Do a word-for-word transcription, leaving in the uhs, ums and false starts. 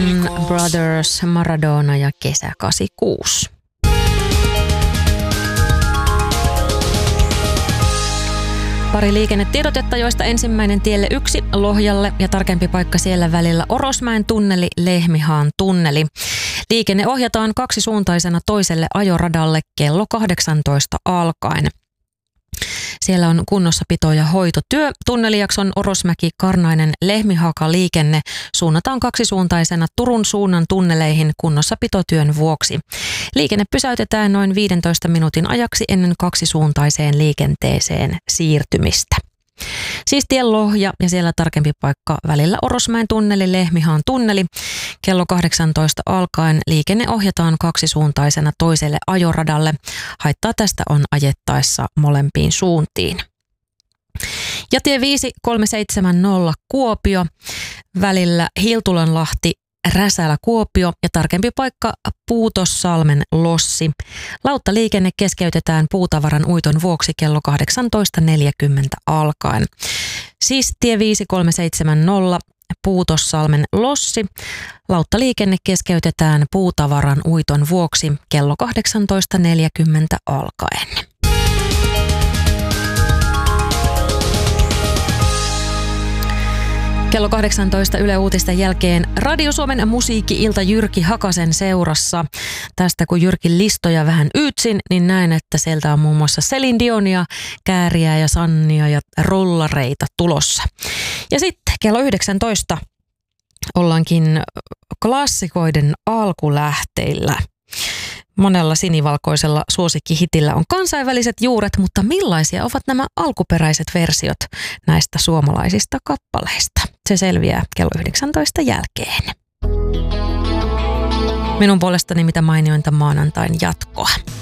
Brothers, Maradona ja kesä kahdeksankymmentäkuusi. Pari liikennetiedotetta, joista ensimmäinen tielle yksi Lohjalle ja tarkempi paikka siellä välillä Orosmäen tunneli, Lehmihaan tunneli. Liikenne ohjataan kaksisuuntaisena toiselle ajoradalle kello kahdeksantoista alkaen. Siellä on kunnossapito- ja hoitotyö. Tunnelijakson Orosmäki-Karnainen-Lehmihaka liikenne suunnataan kaksisuuntaisena Turun suunnan tunneleihin kunnossapitotyön vuoksi. Liikenne pysäytetään noin viidentoista minuutin ajaksi ennen kaksisuuntaiseen liikenteeseen siirtymistä. Siis tien Lohja ja siellä tarkempi paikka välillä Orosmäen tunneli, Lehmihaan tunneli. Kello kahdeksantoista alkaen liikenne ohjataan kaksisuuntaisena toiselle ajoradalle. Haittaa tästä on ajettaessa molempiin suuntiin. Ja tie viisi kolme seitsemän nolla Kuopio välillä Hiltulanlahti, Räsälä Kuopio ja tarkempi paikka Puutossalmen Lossi. Lauttaliikenne keskeytetään puutavaran uiton vuoksi kello kahdeksantoista neljäkymmentä alkaen. Siis tie viisi kolme seitsemän nolla Puutossalmen Lossi. Lauttaliikenne keskeytetään puutavaran uiton vuoksi kello kahdeksantoista neljäkymmentä alkaen. Kello kahdeksantoista Yle Uutisten jälkeen Radio Suomen musiikki-ilta Jyrki Hakasen seurassa. Tästä kun Jyrkin listoja vähän yytsin, niin näen, että sieltä on muun muassa Celine Dionia, Kääriä ja Sannia ja Rollareita tulossa. Ja sitten kello yhdeksäntoista ollaankin klassikoiden alkulähteillä. Monella sinivalkoisella suosikkihitillä on kansainväliset juuret, mutta millaisia ovat nämä alkuperäiset versiot näistä suomalaisista kappaleista? Se selviää kello yhdeksäntoista jälkeen. Minun puolestani mitä mainiointa maanantain jatkoa.